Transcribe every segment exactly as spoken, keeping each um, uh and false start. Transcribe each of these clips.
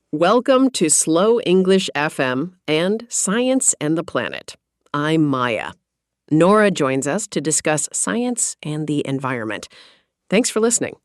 Welcome to Slow English F M and Science and the Planet. I'm Maya. Nora joins us to discuss science and the environment. Thanks for listening.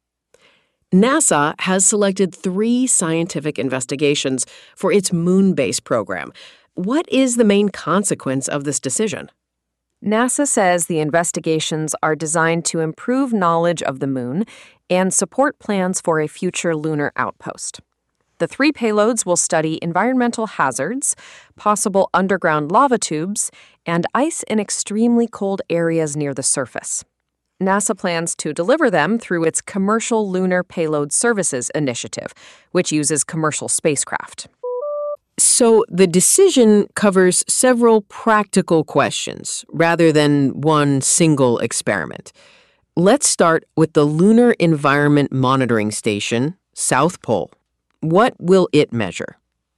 NASA has selected three scientific investigations for its moon base program. What is the main consequence of this decision? NASA says the investigations are designed to improve knowledge of the moon and support plans for a future lunar outpost. The three payloads will study environmental hazards, possible underground lava tubes, and ice in extremely cold areas near the surface. NASA plans to deliver them through its Commercial Lunar Payload Services initiative, which uses commercial spacecraft. So the decision covers several practical questions rather than one single experiment. Let's start with the Lunar Environment Monitoring Station, South Pole. What will it measure?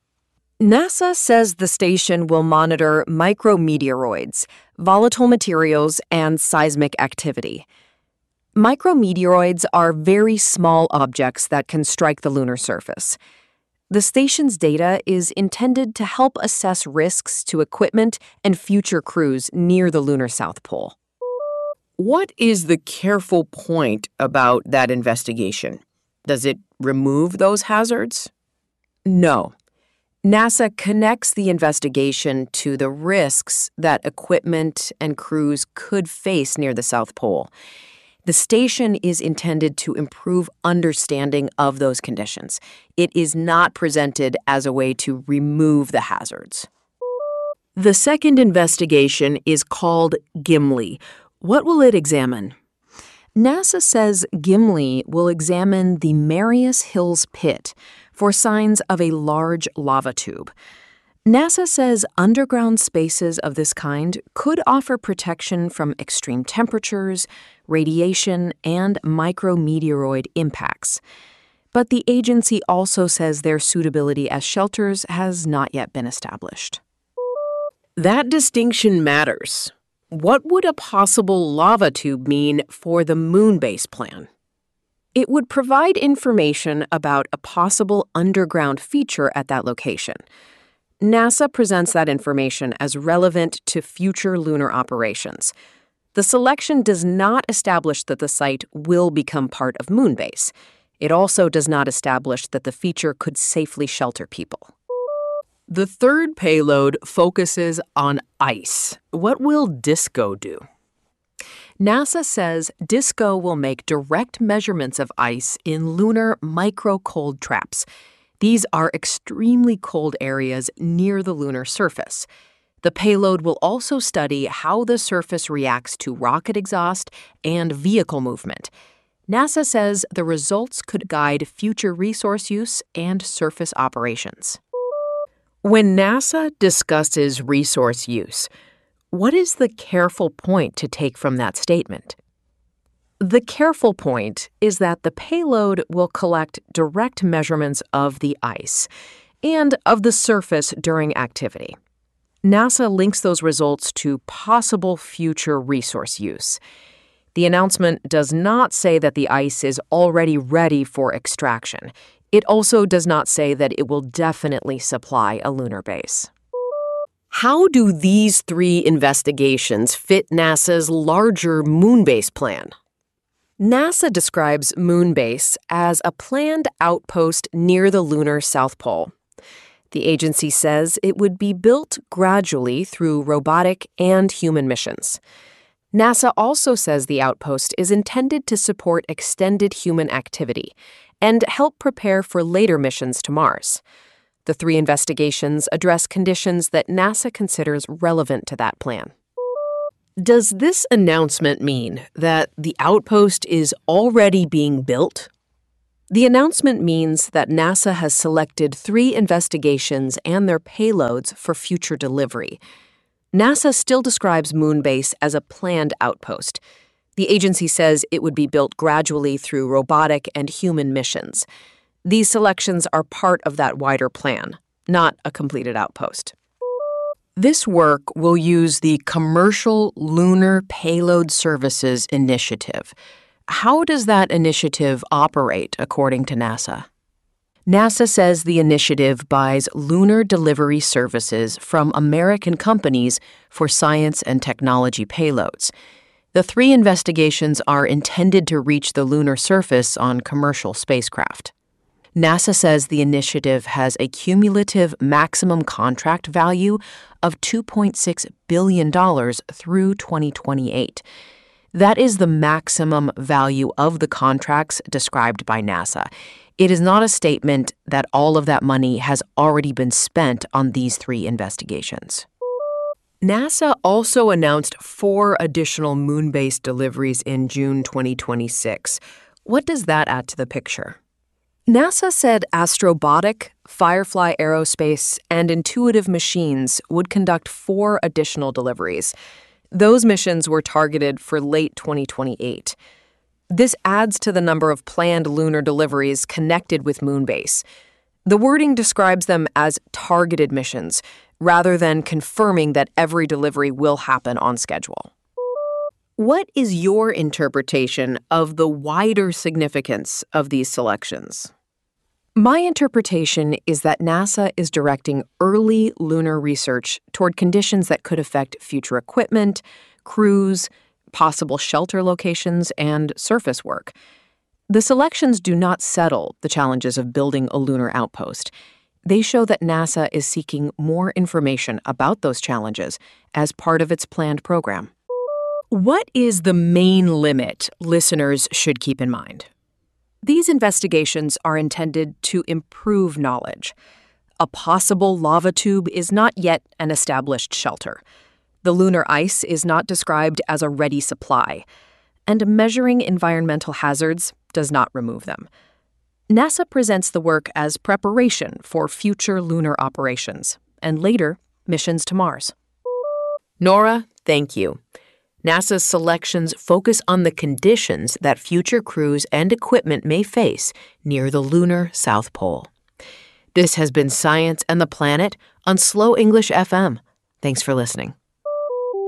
NASA says the station will monitor micrometeoroids, volatile materials, and seismic activity. Micrometeoroids are very small objects that can strike the lunar surface. The station's data is intended to help assess risks to equipment and future crews near the lunar South Pole. What is the careful point about that investigation? Does it remove those hazards? No. NASA connects the investigation to the risks that equipment and crews could face near the South Pole. The station is intended to improve understanding of those conditions. It is not presented as a way to remove the hazards. The second investigation is called Gimli. What will it examine? NASA says Gimli will examine the Marius Hills Pit for signs of a large lava tube. NASA says underground spaces of this kind could offer protection from extreme temperatures, radiation, and micrometeoroid impacts. But the agency also says their suitability as shelters has not yet been established. That distinction matters. What would a possible lava tube mean for the moon base plan? It would provide information about a possible underground feature at that location. NASA presents that information as relevant to future lunar operations. The selection does not establish that the site will become part of Moonbase. It also does not establish that the feature could safely shelter people. The third payload focuses on ice. What will DISCO do? NASA says DISCO will make direct measurements of ice in lunar micro-cold traps. These are extremely cold areas near the lunar surface. The payload will also study how the surface reacts to rocket exhaust and vehicle movement. NASA says the results could guide future resource use and surface operations. When NASA discusses resource use, what is the careful point to take from that statement? The careful point is that the payload will collect direct measurements of the ice and of the surface during activity. NASA links those results to possible future resource use. The announcement does not say that the ice is already ready for extraction. It also does not say that it will definitely supply a lunar base. How do these three investigations fit NASA's larger Moonbase plan? NASA describes Moonbase as a planned outpost near the lunar South Pole. The agency says it would be built gradually through robotic and human missions. NASA also says the outpost is intended to support extended human activity and help prepare for later missions to Mars. The three investigations address conditions that NASA considers relevant to that plan. Does this announcement mean that the outpost is already being built? The announcement means that NASA has selected three investigations and their payloads for future delivery. NASA still describes Moonbase as a planned outpost. The agency says it would be built gradually through robotic and human missions. These selections are part of that wider plan, not a completed outpost. This work will use the Commercial Lunar Payload Services Initiative. How does that initiative operate according to NASA? NASA says the initiative buys lunar delivery services from American companies for science and technology payloads. The three investigations are intended to reach the lunar surface on commercial spacecraft. NASA says the initiative has a cumulative maximum contract value of two point six billion dollars through twenty twenty-eight. That is the maximum value of the contracts described by NASA. It is not a statement that all of that money has already been spent on these three investigations. NASA also announced four additional moon-based deliveries in June twenty twenty-six. What does that add to the picture? NASA said Astrobotic, Firefly Aerospace, and Intuitive Machines would conduct four additional deliveries. Those missions were targeted for late twenty twenty-eight. This adds to the number of planned lunar deliveries connected with Moonbase. The wording describes them as targeted missions, rather than confirming that every delivery will happen on schedule. What is your interpretation of the wider significance of these selections? My interpretation is that NASA is directing early lunar research toward conditions that could affect future equipment, crews, possible shelter locations, and surface work. The selections do not settle the challenges of building a lunar outpost. They show that NASA is seeking more information about those challenges as part of its planned program. What is the main limit listeners should keep in mind? These investigations are intended to improve knowledge. A possible lava tube is not yet an established shelter. The lunar ice is not described as a ready supply, and measuring environmental hazards does not remove them. NASA presents the work as preparation for future lunar operations, and later, missions to Mars. Nora, thank you. NASA's selections focus on the conditions that future crews and equipment may face near the lunar South Pole. This has been Science and the Planet on Slow English F M. Thanks for listening.